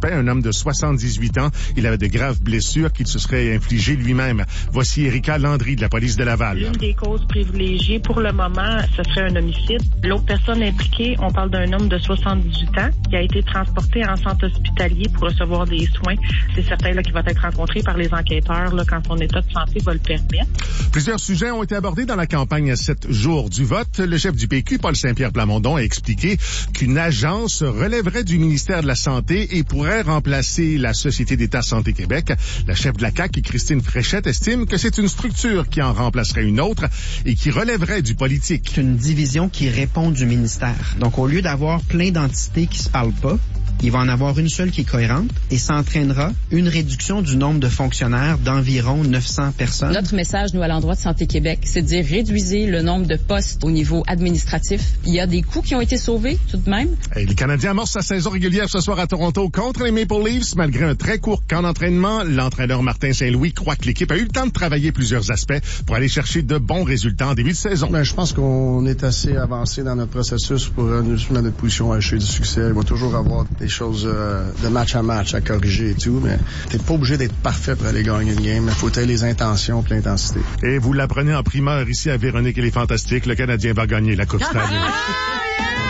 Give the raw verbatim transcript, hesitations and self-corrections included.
suspect, un homme de soixante-dix-huit ans. Il avait de graves blessures qu'il se serait infligées lui-même. Voici Erika Landry de la police de Laval. L'une des causes privilégiées pour le moment, ce serait un homicide. L'autre personne impliquée, on parle d'un homme de soixante-dix-huit ans qui a été transporté en centre hospitalier pour recevoir des soins. C'est certain là, qu'il va être rencontré par les enquêteurs là, quand son état de santé va le permettre. Plusieurs sujets ont été abordés dans la campagne à sept jours du vote. Le chef du P Q, Paul Saint-Pierre Plamondon, a expliqué qu'une agence relèverait du ministère de la Santé et pourrait remplacer la Société d'État Santé Québec. La chef de la C A Q, Christine Fréchette, estime que c'est une structure qui en remplacerait une autre et qui relèverait du politique. C'est une division qui répond du ministère. Donc, au lieu d'avoir plein d'entités qui se parlent pas, il va en avoir une seule qui est cohérente et ça entraînera une réduction du nombre de fonctionnaires d'environ neuf cents personnes. Notre message, nous, à l'endroit de Santé Québec, c'est de dire réduisez le nombre de postes au niveau administratif. Il y a des coûts qui ont été sauvés, tout de même. Et les Canadiens amorcent sa saison régulière ce soir à Toronto contre les Maple Leafs. Malgré un très court camp d'entraînement, l'entraîneur Martin Saint-Louis croit que l'équipe a eu le temps de travailler plusieurs aspects pour aller chercher de bons résultats en début de saison. Ben, je pense qu'on est assez avancé dans notre processus pour euh, nous mettre notre position à acheter du succès. Il va toujours avoir des choses euh, de match à match à corriger et tout, mais t'es pas obligé d'être parfait pour aller gagner une game. Il faut avoir les intentions et l'intensité. Et vous l'apprenez en primeur ici à Véronique et les Fantastiques. Le Canadien va gagner la Coupe Stanley.